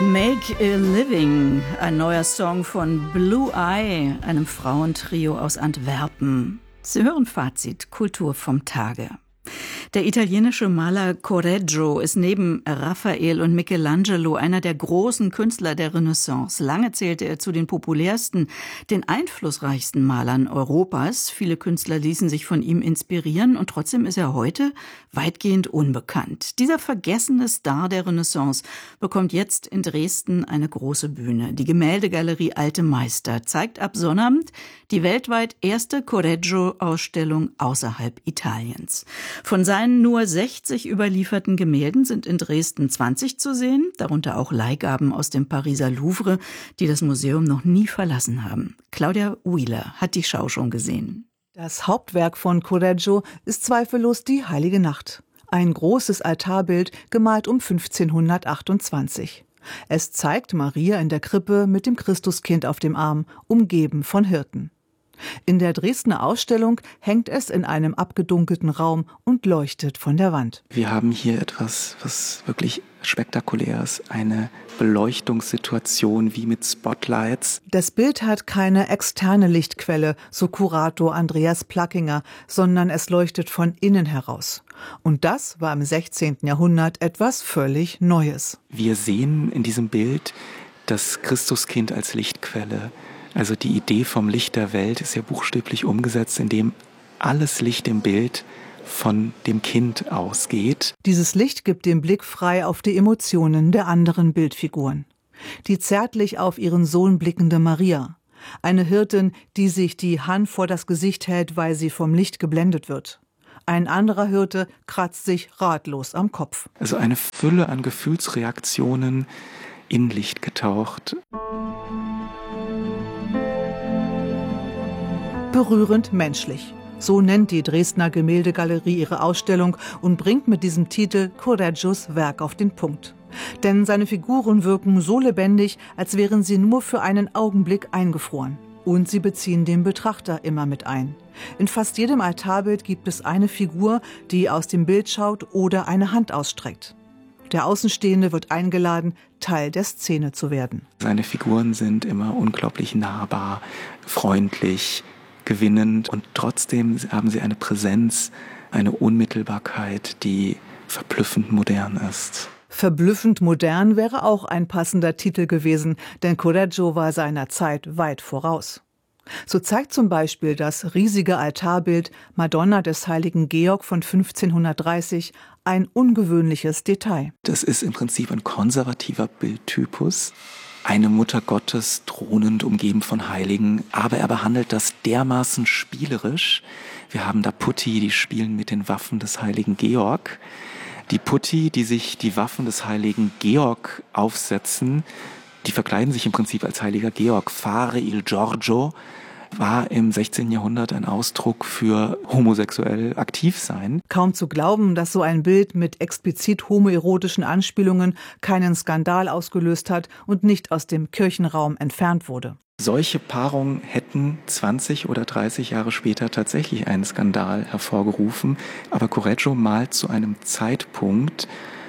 Make a Living, ein neuer Song von Blue Eye, einem Frauentrio aus Antwerpen. Sie hören Fazit Kultur vom Tage. Der italienische Maler Correggio ist neben Raphael und Michelangelo einer der großen Künstler der Renaissance. Lange zählte er zu den populärsten, den einflussreichsten Malern Europas. Viele Künstler ließen sich von ihm inspirieren und trotzdem ist er heute weitgehend unbekannt. Dieser vergessene Star der Renaissance bekommt jetzt in Dresden eine große Bühne. Die Gemäldegalerie Alte Meister zeigt ab Sonnabend die weltweit erste Correggio-Ausstellung außerhalb Italiens. Von seinen nur 60 überlieferten Gemälden sind in Dresden 20 zu sehen, darunter auch Leihgaben aus dem Pariser Louvre, die das Museum noch nie verlassen haben. Claudia Wheeler hat die Schau schon gesehen. Das Hauptwerk von Correggio ist zweifellos die Heilige Nacht. Ein großes Altarbild, gemalt um 1528. Es zeigt Maria in der Krippe mit dem Christuskind auf dem Arm, umgeben von Hirten. In der Dresdner Ausstellung hängt es in einem abgedunkelten Raum und leuchtet von der Wand. Wir haben hier etwas, was wirklich spektakulär ist, eine Beleuchtungssituation wie mit Spotlights. Das Bild hat keine externe Lichtquelle, so Kurator Andreas Plackinger, sondern es leuchtet von innen heraus. Und das war im 16. Jahrhundert etwas völlig Neues. Wir sehen in diesem Bild das Christuskind als Lichtquelle. Also die Idee vom Licht der Welt ist ja buchstäblich umgesetzt, indem alles Licht im Bild von dem Kind ausgeht. Dieses Licht gibt den Blick frei auf die Emotionen der anderen Bildfiguren. Die zärtlich auf ihren Sohn blickende Maria. Eine Hirtin, die sich die Hand vor das Gesicht hält, weil sie vom Licht geblendet wird. Ein anderer Hirte kratzt sich ratlos am Kopf. Also eine Fülle an Gefühlsreaktionen in Licht getaucht. Berührend menschlich. So nennt die Dresdner Gemäldegalerie ihre Ausstellung und bringt mit diesem Titel Correggios Werk auf den Punkt. Denn seine Figuren wirken so lebendig, als wären sie nur für einen Augenblick eingefroren. Und sie beziehen den Betrachter immer mit ein. In fast jedem Altarbild gibt es eine Figur, die aus dem Bild schaut oder eine Hand ausstreckt. Der Außenstehende wird eingeladen, Teil der Szene zu werden. Seine Figuren sind immer unglaublich nahbar, freundlich, gewinnend und trotzdem haben sie eine Präsenz, eine Unmittelbarkeit, die verblüffend modern ist. Verblüffend modern wäre auch ein passender Titel gewesen, denn Correggio war seiner Zeit weit voraus. So zeigt zum Beispiel das riesige Altarbild Madonna des heiligen Georg von 1530 ein ungewöhnliches Detail. Das ist im Prinzip ein konservativer Bildtypus. Eine Mutter Gottes, thronend, umgeben von Heiligen, aber er behandelt das dermaßen spielerisch. Wir haben da Putti, die spielen mit den Waffen des heiligen Georg. Die Putti, die sich die Waffen des heiligen Georg aufsetzen, die verkleiden sich im Prinzip als heiliger Georg. Fare il Giorgio war im 16. Jahrhundert ein Ausdruck für homosexuell aktiv sein. Kaum zu glauben, dass so ein Bild mit explizit homoerotischen Anspielungen keinen Skandal ausgelöst hat und nicht aus dem Kirchenraum entfernt wurde. Solche Paarungen hätten 20 oder 30 Jahre später tatsächlich einen Skandal hervorgerufen. Aber Correggio malt zu einem Zeitpunkt,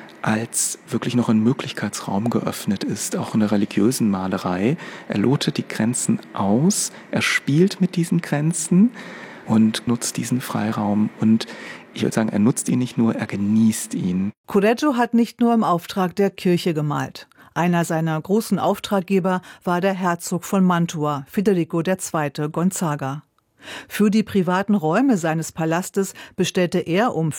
als wirklich noch ein Möglichkeitsraum geöffnet ist, auch in der religiösen Malerei. Er lotet die Grenzen aus, er spielt mit diesen Grenzen und nutzt diesen Freiraum. Und ich würde sagen, er nutzt ihn nicht nur, er genießt ihn. Correggio hat nicht nur im Auftrag der Kirche gemalt. Einer seiner großen Auftraggeber war der Herzog von Mantua, Federico II. Gonzaga. Für die privaten Räume seines Palastes bestellte er um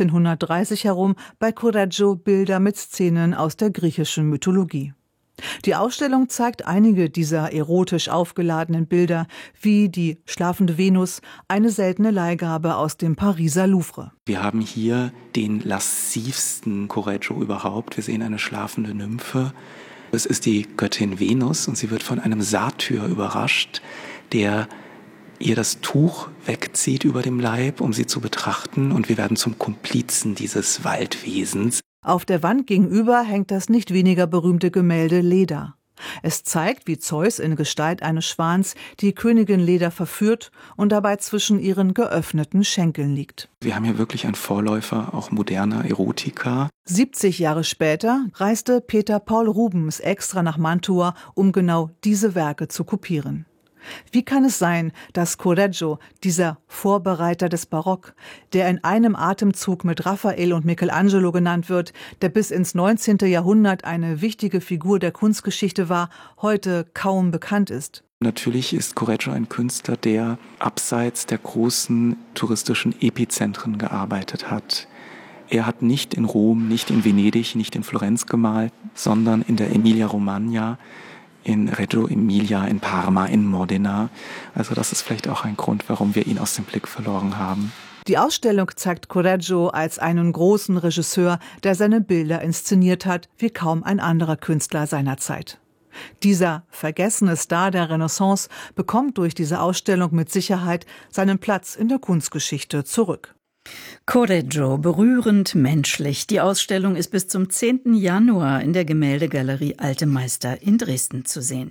1530 herum bei Correggio Bilder mit Szenen aus der griechischen Mythologie. Die Ausstellung zeigt einige dieser erotisch aufgeladenen Bilder, wie die schlafende Venus, eine seltene Leihgabe aus dem Pariser Louvre. Wir haben hier den lascivsten Correggio überhaupt. Wir sehen eine schlafende Nymphe. Es ist die Göttin Venus und sie wird von einem Satyr überrascht, der ihr das Tuch wegzieht über dem Leib, um sie zu betrachten, und wir werden zum Komplizen dieses Waldwesens. Auf der Wand gegenüber hängt das nicht weniger berühmte Gemälde Leda. Es zeigt, wie Zeus in Gestalt eines Schwans die Königin Leda verführt und dabei zwischen ihren geöffneten Schenkeln liegt. Wir haben hier wirklich einen Vorläufer auch moderner Erotika. 70 Jahre später reiste Peter Paul Rubens extra nach Mantua, um genau diese Werke zu kopieren. Wie kann es sein, dass Correggio, dieser Vorbereiter des Barock, der in einem Atemzug mit Raphael und Michelangelo genannt wird, der bis ins 19. Jahrhundert eine wichtige Figur der Kunstgeschichte war, heute kaum bekannt ist? Natürlich ist Correggio ein Künstler, der abseits der großen touristischen Epizentren gearbeitet hat. Er hat nicht in Rom, nicht in Venedig, nicht in Florenz gemalt, sondern in der Emilia-Romagna, in Reggio Emilia, in Parma, in Modena. Also das ist vielleicht auch ein Grund, warum wir ihn aus dem Blick verloren haben. Die Ausstellung zeigt Correggio als einen großen Regisseur, der seine Bilder inszeniert hat, wie kaum ein anderer Künstler seiner Zeit. Dieser vergessene Star der Renaissance bekommt durch diese Ausstellung mit Sicherheit seinen Platz in der Kunstgeschichte zurück. Correggio, berührend menschlich. Die Ausstellung ist bis zum 10. Januar in der Gemäldegalerie Alte Meister in Dresden zu sehen.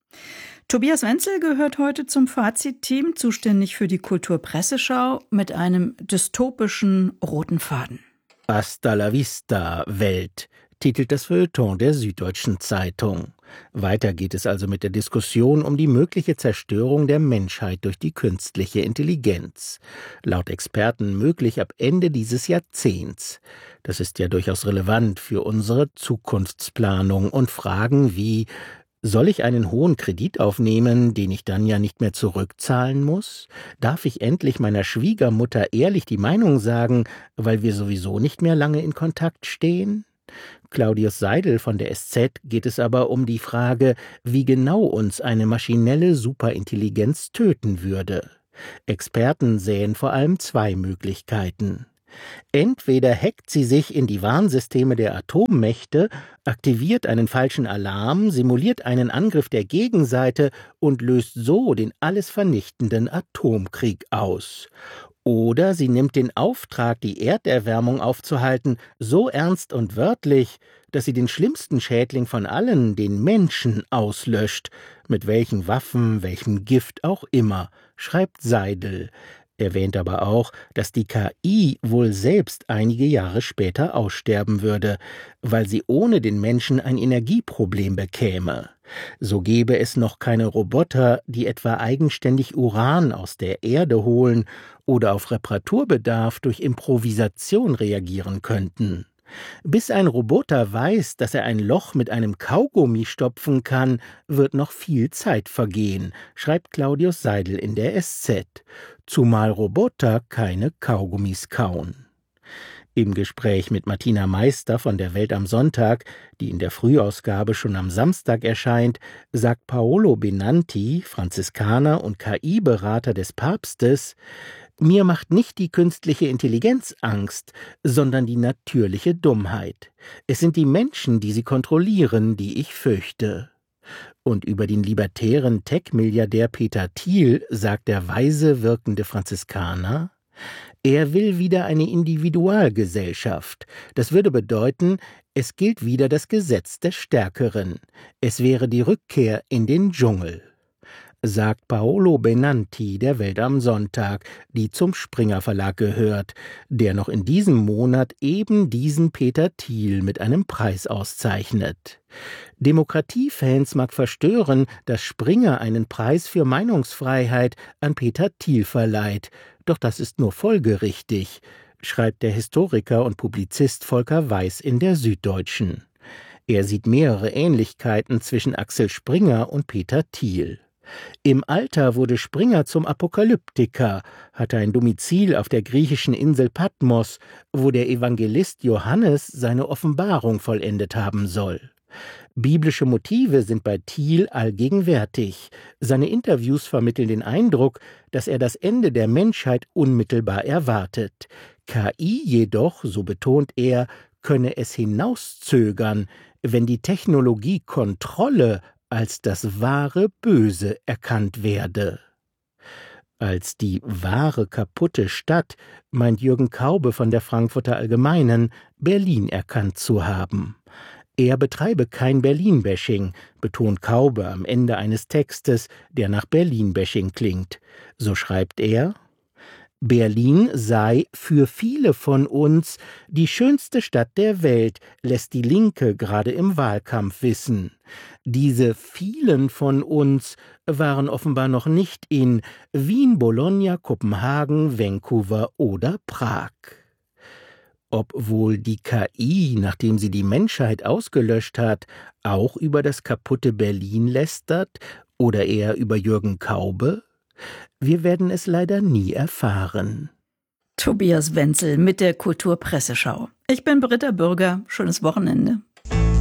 Tobias Wenzel gehört heute zum Fazit-Team, zuständig für die Kulturpresseschau, mit einem dystopischen roten Faden. Hasta la vista, Welt, titelt das Feuilleton der Süddeutschen Zeitung. Weiter geht es also mit der Diskussion um die mögliche Zerstörung der Menschheit durch die künstliche Intelligenz. Laut Experten möglich ab Ende dieses Jahrzehnts. Das ist ja durchaus relevant für unsere Zukunftsplanung und Fragen wie: Soll ich einen hohen Kredit aufnehmen, den ich dann ja nicht mehr zurückzahlen muss? Darf ich endlich meiner Schwiegermutter ehrlich die Meinung sagen, weil wir sowieso nicht mehr lange in Kontakt stehen? Claudius Seidel von der SZ geht es aber um die Frage, wie genau uns eine maschinelle Superintelligenz töten würde. Experten sähen vor allem zwei Möglichkeiten. Entweder hackt sie sich in die Warnsysteme der Atommächte, aktiviert einen falschen Alarm, simuliert einen Angriff der Gegenseite und löst so den alles vernichtenden Atomkrieg aus. Oder sie nimmt den Auftrag, die Erderwärmung aufzuhalten, so ernst und wörtlich, dass sie den schlimmsten Schädling von allen, den Menschen, auslöscht, mit welchen Waffen, welchem Gift auch immer, schreibt Seidel. Erwähnt aber auch, dass die KI wohl selbst einige Jahre später aussterben würde, weil sie ohne den Menschen ein Energieproblem bekäme. So gäbe es noch keine Roboter, die etwa eigenständig Uran aus der Erde holen oder auf Reparaturbedarf durch Improvisation reagieren könnten. Bis ein Roboter weiß, dass er ein Loch mit einem Kaugummi stopfen kann, wird noch viel Zeit vergehen, schreibt Claudius Seidel in der SZ. Zumal Roboter keine Kaugummis kauen. Im Gespräch mit Martina Meister von der Welt am Sonntag, die in der Frühausgabe schon am Samstag erscheint, sagt Paolo Benanti, Franziskaner und KI-Berater des Papstes: Mir macht nicht die künstliche Intelligenz Angst, sondern die natürliche Dummheit. Es sind die Menschen, die sie kontrollieren, die ich fürchte. Und über den libertären Tech-Milliardär Peter Thiel sagt der weise wirkende Franziskaner: Er will wieder eine Individualgesellschaft. Das würde bedeuten, es gilt wieder das Gesetz des Stärkeren. Es wäre die Rückkehr in den Dschungel. Sagt Paolo Benanti der Welt am Sonntag, die zum Springer Verlag gehört, der noch in diesem Monat eben diesen Peter Thiel mit einem Preis auszeichnet. Demokratiefans mag verstören, dass Springer einen Preis für Meinungsfreiheit an Peter Thiel verleiht, doch das ist nur folgerichtig, schreibt der Historiker und Publizist Volker Weiß in der Süddeutschen. Er sieht mehrere Ähnlichkeiten zwischen Axel Springer und Peter Thiel. Im Alter wurde Springer zum Apokalyptiker, hatte ein Domizil auf der griechischen Insel Patmos, wo der Evangelist Johannes seine Offenbarung vollendet haben soll. Biblische Motive sind bei Thiel allgegenwärtig. Seine Interviews vermitteln den Eindruck, dass er das Ende der Menschheit unmittelbar erwartet. KI jedoch, so betont er, könne es hinauszögern, wenn die Technologie Kontrolle als das wahre Böse erkannt werde. Als die wahre kaputte Stadt meint Jürgen Kaube von der Frankfurter Allgemeinen Berlin erkannt zu haben. Er betreibe kein Berlin-Bashing, betont Kaube am Ende eines Textes, der nach Berlin-Bashing klingt. So schreibt er: Berlin sei für viele von uns die schönste Stadt der Welt, lässt die Linke gerade im Wahlkampf wissen. Diese vielen von uns waren offenbar noch nicht in Wien, Bologna, Kopenhagen, Vancouver oder Prag. Ob wohl die KI, nachdem sie die Menschheit ausgelöscht hat, auch über das kaputte Berlin lästert oder eher über Jürgen Kaube? Wir werden es leider nie erfahren. Tobias Wenzel mit der Kulturpresseschau. Ich bin Britta Bürger. Schönes Wochenende.